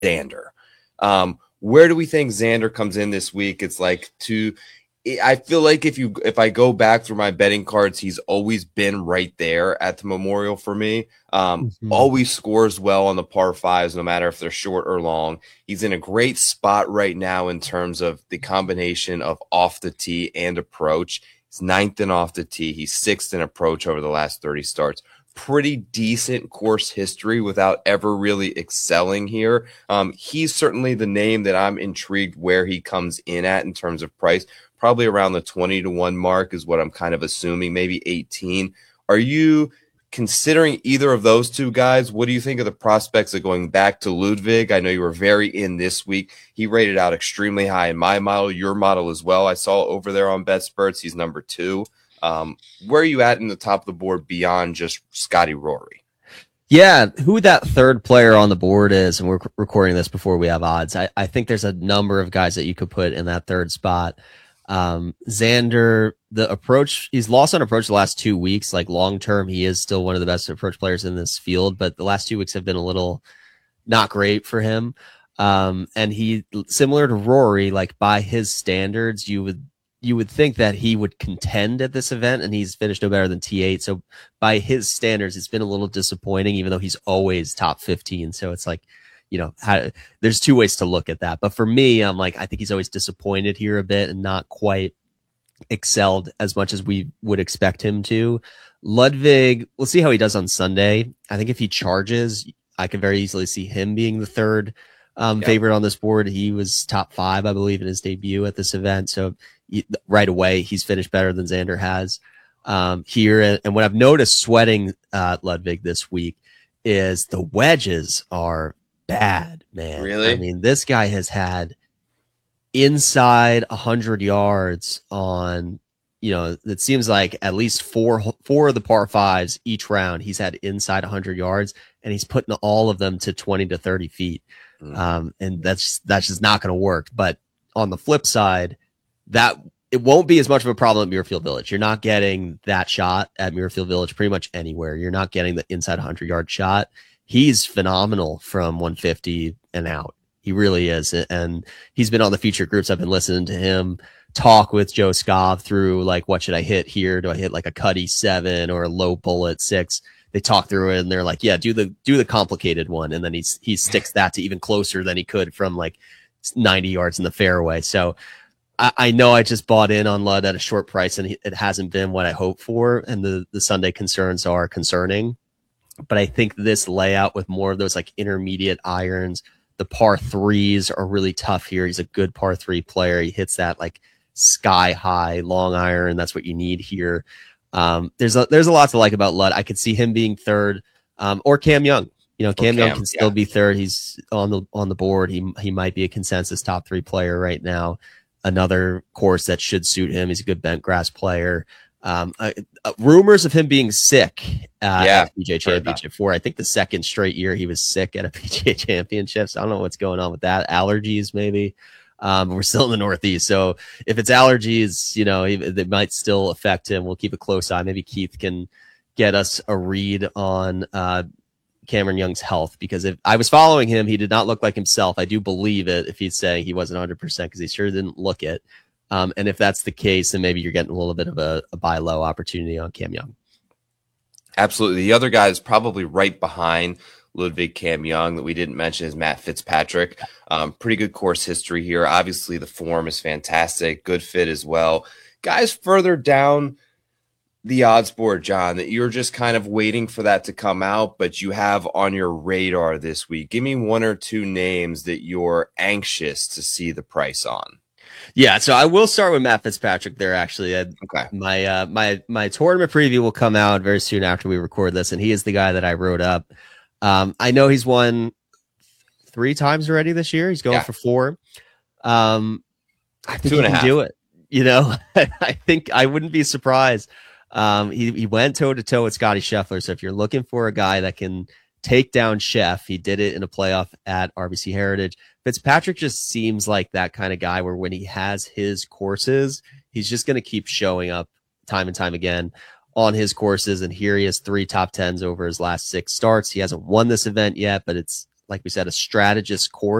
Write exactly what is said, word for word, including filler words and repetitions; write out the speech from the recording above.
Xander. Um, where do we think Xander comes in this week? It's like two. I feel like if you if I go back through my betting cards, he's always been right there at the Memorial for me. Um, Mm-hmm. Always scores well on the par fives, no matter if they're short or long. He's in a great spot right now in terms of the combination of off the tee and approach. He's ninth in off the tee. He's sixth in approach over the last thirty starts. Pretty decent course history without ever really excelling here. Um, he's certainly the name that I'm intrigued where he comes in at in terms of price. Probably around the twenty to one mark is what I'm kind of assuming, maybe eighteen. Are you considering either of those two guys? What do you think of the prospects of going back to Ludwig? I know you were very in this week. He rated out extremely high in my model, your model as well. I saw over there on BetSperts, he's number two. Um, where are you at in the top of the board beyond just Scotty Rory? Yeah, who that third player on the board is, and we're recording this before we have odds. I, I think there's a number of guys that you could put in that third spot. Um, Xander, the approach, he's lost on approach the last two weeks. Like long term, he is still one of the best approach players in this field, but the last two weeks have been a little not great for him. Um, and he, similar to Rory, like by his standards, you would you would think that he would contend at this event, and he's finished no better than T eight. So by his standards, it's been a little disappointing, even though he's always top fifteen. So it's like, you know, how, there's two ways to look at that. But for me, I'm like, I think he's always disappointed here a bit and not quite excelled as much as we would expect him to. Ludwig, we'll see how he does on Sunday. I think if he charges, I could very easily see him being the third um, yeah. favorite on this board. He was top five, I believe, in his debut at this event. So he, right away, he's finished better than Xander has um, here. And what I've noticed sweating uh, Ludwig this week is the wedges are bad, man. Really? I mean, this guy has had inside one hundred yards on, you know, it seems like at least four four of the par fives each round. He's had inside one hundred yards, and he's putting all of them to twenty to thirty feet. Mm. Um, and that's that's just not going to work. But on the flip side, that it won't be as much of a problem at Muirfield Village. You're not getting that shot at Muirfield Village pretty much anywhere. You're not getting the inside one hundred yard shot. He's phenomenal from one fifty and out. He really is. And he's been on the feature groups. I've been listening to him talk with Joe Scobb through, like, what should I hit here? Do I hit like a cutty seven or a low bullet six? They talk through it and they're like, yeah, do the, do the complicated one. And then he's, he sticks that to even closer than he could from like ninety yards in the fairway. So I, I know I just bought in on Lud at a short price, and it hasn't been what I hoped for. And the, the Sunday concerns are concerning. But I think this layout with more of those like intermediate irons, the par threes are really tough here. He's a good par three player. He hits that like sky high long iron. That's what you need here. Um, there's a, there's a lot to like about Lud. I could see him being third, um, or Cam Young. You know, Cam, Cam Young can still yeah. be third. He's on the on the board. He he might be a consensus top three player right now. Another course that should suit him. He's a good bent grass player. Um, uh, uh, rumors of him being sick uh, yeah, at the P G A Championship for I think the second straight year he was sick at a P G A Championship. So I don't know what's going on with that. Allergies, maybe. Um, we're still in the Northeast, so if it's allergies, you know, they might still affect him. We'll keep a close eye. Maybe Keith can get us a read on uh, Cameron Young's health, because if I was following him, he did not look like himself. I do believe it if he's saying he wasn't one hundred percent, because he sure didn't look it. Um, and if that's the case, then maybe you're getting a little bit of a, a buy low opportunity on Cam Young. Absolutely. The other guy is probably right behind Ludwig Cam Young that we didn't mention is Matt Fitzpatrick. Um, pretty good course history here. Obviously, the form is fantastic. Good fit as well. Guys further down the odds board, John, that you're just kind of waiting for that to come out, but you have on your radar this week. Give me one or two names that you're anxious to see the price on. Yeah, so I will start with Matt Fitzpatrick there, actually. I, okay. My uh, my my tournament preview will come out very soon after we record this, and he is the guy that I wrote up. Um, I know he's won three times already this year. He's going yeah. for four. Um, I think Two he and can a half. do it. You know, I think I wouldn't be surprised. Um, he, he went toe-to-toe with Scotty Scheffler, so if you're looking for a guy that can take down Sheff, he did it in a playoff at R B C Heritage. Fitzpatrick just seems like that kind of guy where when he has his courses, he's just going to keep showing up time and time again on his courses. And here he has three top tens over his last six starts. He hasn't won this event yet, but it's like we said, a strategist course.